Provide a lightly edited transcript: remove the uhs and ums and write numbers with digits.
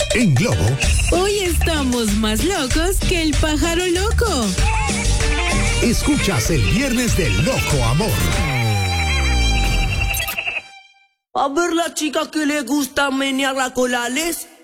En Globo. Hoy estamos más locos que el pájaro loco. Escuchas el viernes del loco amor. A ver la chica que le gusta menear la cola, ¿les?